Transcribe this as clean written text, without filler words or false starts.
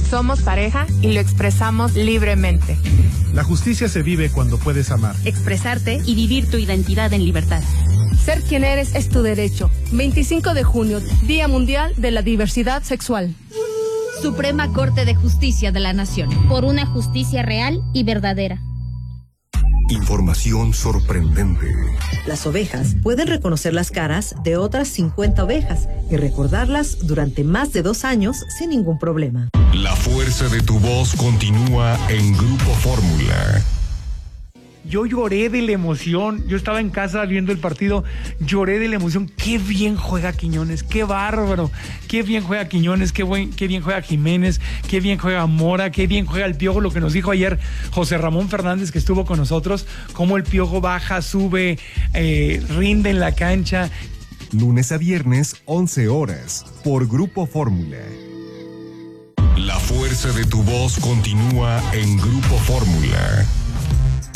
Somos pareja y lo expresamos libremente. La justicia se vive cuando puedes amar, expresarte y vivir tu identidad en libertad. Ser quien eres es tu derecho. 25 de junio, Día Mundial de la Diversidad Sexual. Suprema Corte de Justicia de la Nación. Por una justicia real y verdadera. Información sorprendente. Las ovejas pueden reconocer las caras de otras 50 ovejas y recordarlas durante más de 2 años sin ningún problema. La fuerza de tu voz continúa en Grupo Fórmula. Yo lloré de la emoción. Yo estaba en casa viendo el partido, lloré de la emoción. Qué bien juega Quiñones, qué bárbaro. Qué bien juega Quiñones, qué bien juega Jiménez, qué bien juega Mora, qué bien juega el Piojo. Lo que nos dijo ayer José Ramón Fernández, que estuvo con nosotros, cómo el Piojo baja, sube, rinde en la cancha. Lunes a viernes, 11 horas, por Grupo Fórmula. La fuerza de tu voz continúa en Grupo Fórmula.